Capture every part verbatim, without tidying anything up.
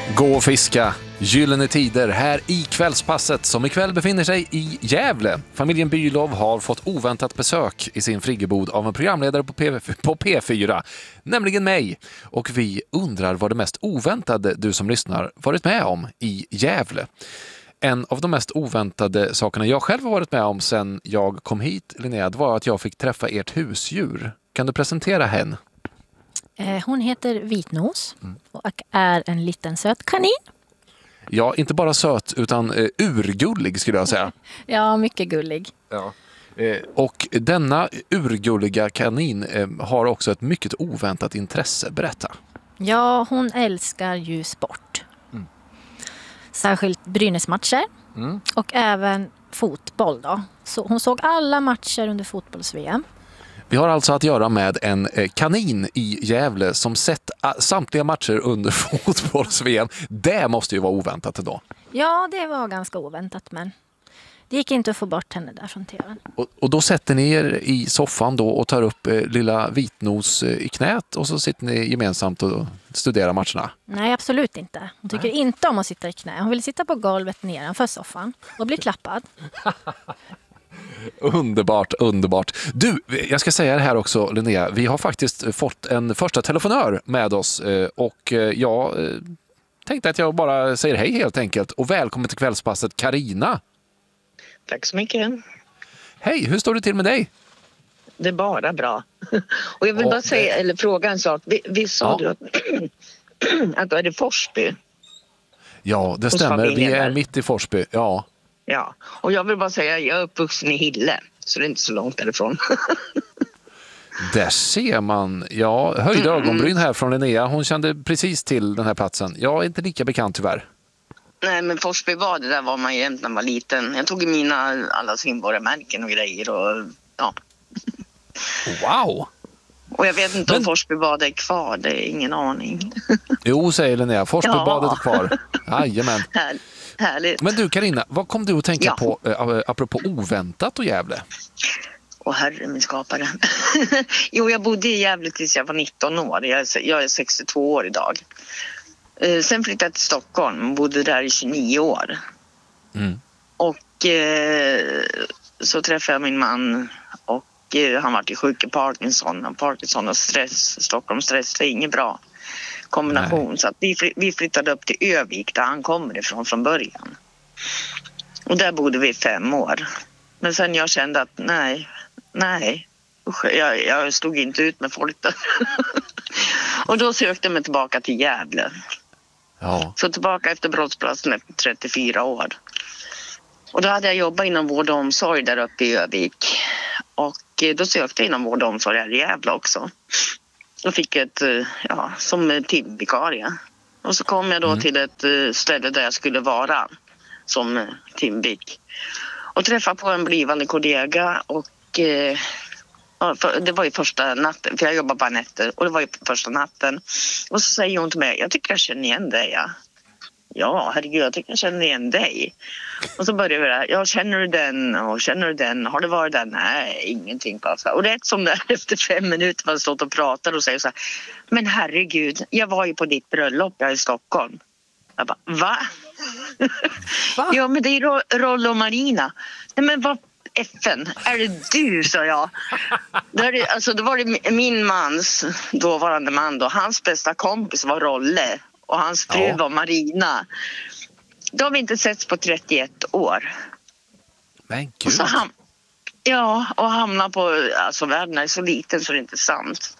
Gå och fiska, gyllene tider här i kvällspasset som ikväll befinner sig i Gävle. Familjen Bylov har fått oväntat besök i sin friggebod av en programledare på, P- på P fyra, nämligen mig. Och vi undrar vad det mest oväntade du som lyssnar varit med om i Gävle. En av de mest oväntade sakerna jag själv har varit med om sen jag kom hit, Linnea, var att jag fick träffa ert husdjur. Kan du presentera henne? Hon heter Vitnos och är en liten söt kanin. Ja, inte bara söt utan uh, urgullig skulle jag säga. Ja, mycket gullig. Ja. Eh, och denna urgulliga kanin eh, har också ett mycket oväntat intresse. Berätta. Ja, hon älskar ju sport. Mm. Särskilt Brynäsmatcher mm. och även fotboll då. Så hon såg alla matcher under fotbolls-V M. Vi har alltså att göra med en kanin i Gävle som sett samtliga matcher under fotbolls-V M. Det måste ju vara oväntat då. Ja, det var ganska oväntat, men det gick inte att få bort henne där från tvn. Och, och då sätter ni er i soffan då och tar upp eh, lilla Vitnos eh, i knät och så sitter ni gemensamt och studerar matcherna? Nej, absolut inte. Hon tycker Nej. inte om att sitta i knä. Hon vill sitta på golvet nedanför soffan och bli klappad. Underbart, underbart. Du, jag ska säga det här också, Linnea. Vi har faktiskt fått en första telefonör med oss och jag tänkte att jag bara säger hej helt enkelt. Och välkommen till kvällspasset, Carina. Tack så mycket. Hej, hur står det till med dig? Det är bara bra. Och jag vill och bara säga, det... eller fråga en sak. Vi, vi sa ja. du att, att du är i Forsby? Ja, det stämmer. Vi är där. Mitt i Forsby, ja. Ja, och jag vill bara säga att jag är uppvuxen i Hille, så det är inte så långt därifrån. Där ser man, ja, höjda mm. ögonbryn här från Linnea. Hon kände precis till den här platsen. Jag är inte lika bekant tyvärr. Nej, men Forsby var det där var man jämt när man var liten. Jag tog mina alla simborgarmärken och grejer och ja. Wow! Och jag vet inte men... om Forsbybadet är kvar, det är ingen aning. Jo, säger Linnea, Forsbybadet ja. är kvar. Jajamän. Här. Härligt. Men du Carina, vad kom du att tänka ja. på äh, apropå oväntat och Gävle? Åh herre min skapare. Jo, jag bodde i Gävle tills jag var nitton år. Jag är, jag är sextiotvå år idag. Eh, sen flyttade jag till Stockholm och bodde där i tjugonio år. Mm. Och eh, så träffade jag min man och eh, han var sjuk i Parkinson. Parkinson och stress, Stockholm stress, det är inget bra kombination. Nej. Så att vi, vi flyttade upp till Övik där han kommer ifrån från början. Och där bodde vi fem år. Men sen jag kände att nej, nej. Usch, jag, jag stod inte ut med folk där. Och då sökte jag mig tillbaka till Gävle. Ja. Så tillbaka efter brottsplatsen efter trettiofyra år. Och då hade jag jobbat inom vård och omsorg där uppe i Övik. Och då sökte jag inom vård och omsorg här i Gävle också. Och fick ett, ja, som timvikarie. Och så kom jag då mm. till ett ställe där jag skulle vara som timvik. Och träffade på en blivande kollega och eh, ja, för, det var ju första natten, för jag jobbar bara nätter. Och det var ju första natten. Och så säger hon till mig, jag tycker jag känner igen dig. Ja, ja herregud, jag tycker jag känner igen dig. Och så började vi där, ja känner du den och känner du den, har det varit den? Nej, ingenting passar. Och rätt som det efter fem minuter man stått och pratar och säger så här, men herregud, jag var ju på ditt bröllop, jag är i Stockholm. Jag bara, va? va? Ja, men det är Rollo och Marina. Nej, men vad F N, är det du, sa jag. Då, är det, alltså, då var det min mans, dåvarande man då, hans bästa kompis var Rolle och hans fru ja. var Marina. De har vi inte setts på trettioett år. Men gud. Och så ham- ja, och hamna på, alltså världen är så liten så det är inte sant.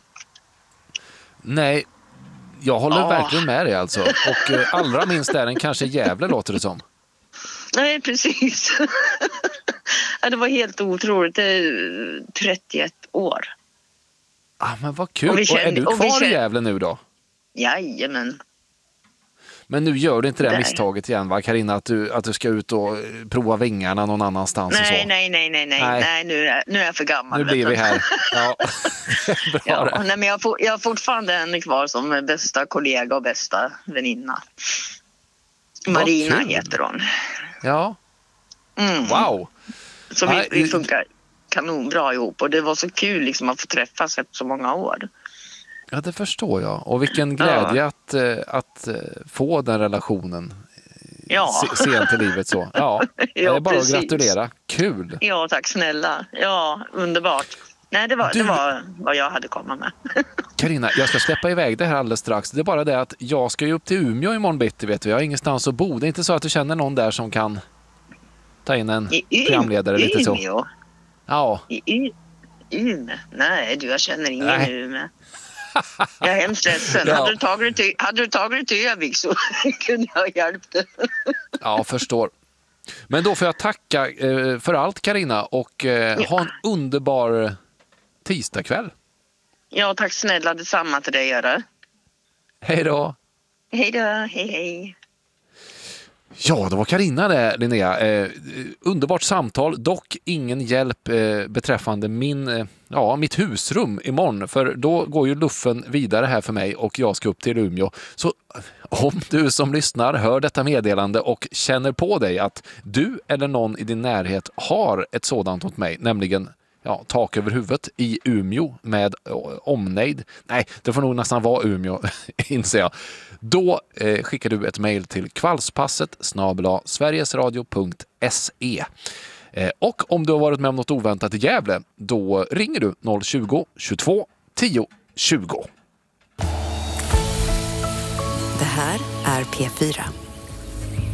Nej, jag håller oh. verkligen med dig alltså. Och eh, allra minst är den kanske Gävle låter det som. Nej, precis. Ja, det var helt otroligt. Det är trettioett år. Ah, men vad kul. Och, kände, och är du kvar kände, i Gävle nu då? Jajamän. Men nu gör du inte det nej. misstaget igen, va, Carina, att du, att du ska ut och prova vingarna någon annanstans nej, och så? Nej, nej, nej, nej, nej. Nu, är, nu är jag för gammal. Nu blir vi här. Ja. Bra ja, nej, men jag, jag har fortfarande en kvar som bästa kollega och bästa väninna. Marina heter hon. Ja. Mm. Wow. Så vi, vi funkar kanonbra ihop och det var så kul liksom att få träffas efter så många år. Ja, det förstår jag. Och vilken glädje Ja. att, eh, att eh, få den relationen Ja. se- sent i livet. Så. Ja, det Ja, är bara precis. att gratulera. Kul! Ja, tack snälla. Ja, underbart. Nej, det var, Du- det var vad jag hade komma med. Carina, jag ska släppa iväg det här alldeles strax. Det är bara det att jag ska ju upp till Umeå imorgon bitti, vet du. Jag har ingenstans att bo. Det är inte så att du känner någon där som kan ta in en I Umeå? programledare lite så. Umeå? Ja, I U- Umeå? Nej, du, jag känner ingen Nej. i Umeå. Jag är hemskt ledsen. Ja. Hade du tagit det till, hade du tagit det till Övik så kunde jag ha hjälpt dig. ja, förstår. Men då får jag tacka eh, för allt, Carina, och eh, ha en underbar tisdagkväll. Ja, tack snälla. Detsamma till dig, göra. Hej då! Hej då, hej hej. Ja, det var Carina det, Linnea. Eh, underbart samtal, dock ingen hjälp eh, beträffande min, eh, ja, mitt husrum imorgon. För då går ju luffen vidare här för mig och jag ska upp till Umeå. Så om du som lyssnar hör detta meddelande och känner på dig att du eller någon i din närhet har ett sådant åt mig, nämligen ja, tak över huvudet i Umeå med omnejd. Nej, det får nog nästan vara Umeå, inser jag. Då eh, skickar du ett mejl till kvalspasset snabel-a sverigesradio punkt se. Eh, och om du har varit med om något oväntat i Gävle, då ringer du noll tjugo, tjugotvå, tio, tjugo. Det här är P fyra.